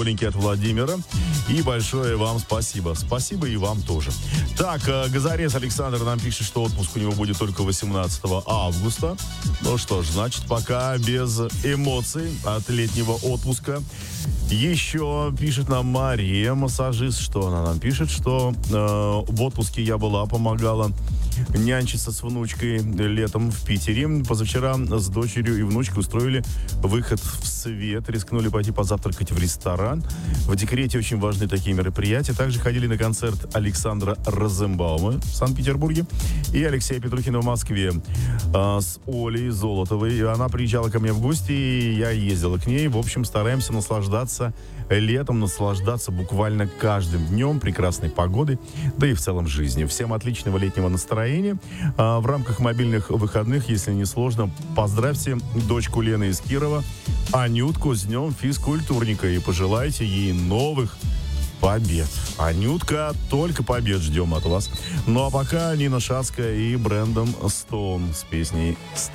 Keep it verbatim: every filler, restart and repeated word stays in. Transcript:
тепленький от Владимира. И большое вам спасибо. Спасибо и вам тоже. Так, Газарес Александр нам пишет, что отпуск у него будет только восемнадцатого августа. Ну что ж, значит, пока без эмоций от летнего отпуска. Еще пишет нам Мария, массажист, что она нам пишет, что э, в отпуске я была, помогала нянчиться с внучкой летом в Питере. Позавчера с дочерью и внучкой устроили выход в свет, рискнули пойти позавтракать в ресторан. В декрете очень важны такие мероприятия. Также ходили на концерт Александра Розенбаума в Санкт-Петербурге и Алексея Петрухина в Москве э, с Олей Золотовой. Она приезжала ко мне в гости, и я ездила к ней. В общем, стараемся наслаждаться летом, наслаждаться буквально каждым днем прекрасной погоды, да и в целом жизнью. Всем отличного летнего настроения. А, в рамках мобильных выходных, если не сложно, поздравьте дочку Лены из Кирова, Анютку, с днем физкультурника, и пожелайте ей новых побед. Анютка, только побед ждем от вас. Ну а пока Нина Шацкая и Брэндон Стоун с песней «Стар».